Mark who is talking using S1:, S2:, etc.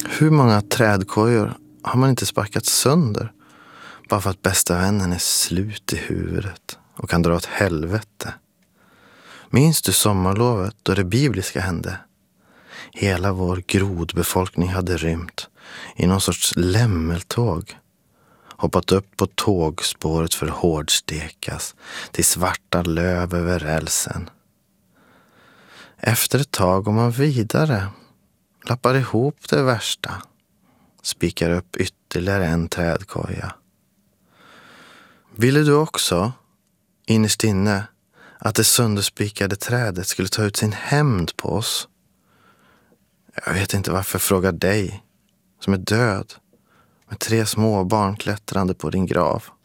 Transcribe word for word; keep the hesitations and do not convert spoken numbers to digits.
S1: Hur många trädkojor har man inte sparkat sönder bara för att bästa vännen är slut i huvudet och kan dra åt helvete? Minns du sommarlovet då det bibliska hände? Hela vår grodbefolkning hade rymt i någon sorts lämmeltåg. Hoppat upp på tågspåret för att hårdstekas till svarta löv över rälsen. Efter ett tag går man vidare, lappar ihop det värsta, spikar upp ytterligare en trädkoja. Ville du också, innerst inne, att det sönderspikade trädet skulle ta ut sin hämnd på oss? Jag vet inte varför jag frågar dig, som är död, med tre små barn klättrande på din grav.